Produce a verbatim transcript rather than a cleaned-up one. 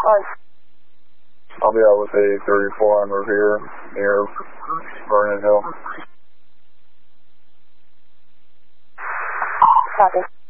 Close. I'll be out with a thirty-four on Revere near Vernon Hill. Copy.